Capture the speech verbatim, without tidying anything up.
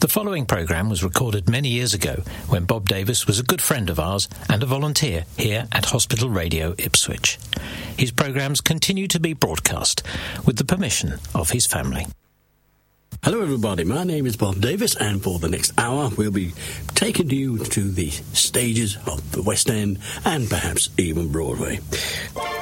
The following programme was recorded many years ago when Bob Davis was a good friend of ours and a volunteer here at Hospital Radio Ipswich. His programmes continue to be broadcast with the permission of his family. Hello everybody, my name is Bob Davis, and for the next hour we'll be taking you to the stages of the West End and perhaps even Broadway.